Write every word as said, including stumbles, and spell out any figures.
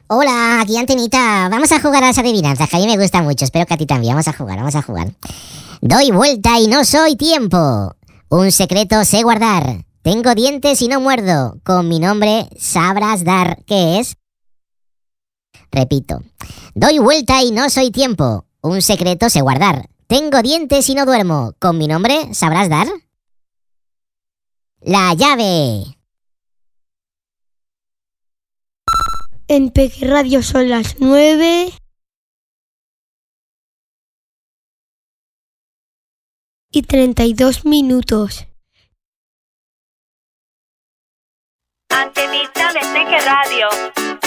Hola, aquí Antenita. Vamos a jugar a las adivinanzas, que a mí me gusta mucho. Espero que a ti también. Vamos a jugar, vamos a jugar. Doy vuelta y no soy tiempo. Un secreto sé guardar. Tengo dientes y no muerdo. Con mi nombre sabrás dar. ¿Qué es? Repito. Doy vuelta y no soy tiempo. Un secreto sé guardar. Tengo dientes y no duermo. ¿Con mi nombre sabrás dar? La llave. En Peque Radio son las nueve y treinta y dos minutos. Antenita de Peque Radio.